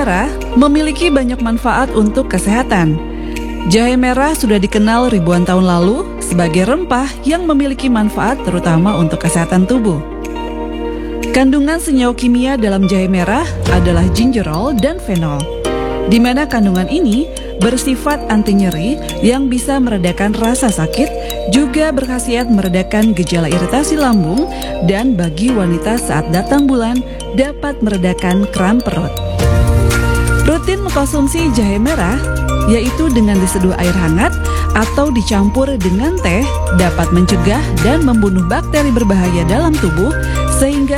merah memiliki banyak manfaat untuk kesehatan. Jahe merah sudah dikenal ribuan tahun lalu sebagai rempah yang memiliki manfaat terutama untuk kesehatan tubuh. Kandungan senyawa kimia dalam jahe merah adalah gingerol dan fenol, di mana kandungan ini bersifat anti nyeri yang bisa meredakan rasa sakit, juga berkhasiat meredakan gejala iritasi lambung, dan bagi wanita saat datang bulan dapat meredakan kram perut. Rutin mengkonsumsi jahe merah, yaitu dengan diseduh air hangat atau dicampur dengan teh, dapat mencegah dan membunuh bakteri berbahaya dalam tubuh sehingga